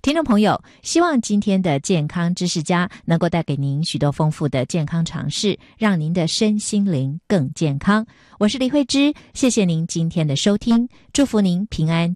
听众朋友，希望今天的健康知识家能够带给您许多丰富的健康常识，让您的身心灵更健康。我是李慧芝，谢谢您今天的收听，祝福您平安